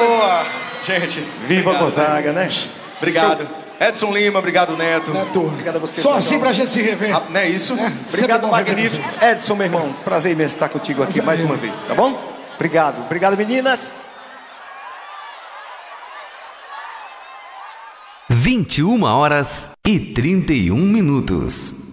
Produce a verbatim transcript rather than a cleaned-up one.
Boa! Gente, viva obrigado, Gonzaga, né? Obrigado. Edson Lima, obrigado, Neto. Neto. Obrigado a você. Só assim pra gente se rever. Ah, não é isso? É, Obrigado, magnífico. Edson, meu irmão, prazer imenso estar contigo aqui mais uma vez, tá bom? Obrigado. Obrigado, meninas. vinte e uma horas e trinta e um minutos.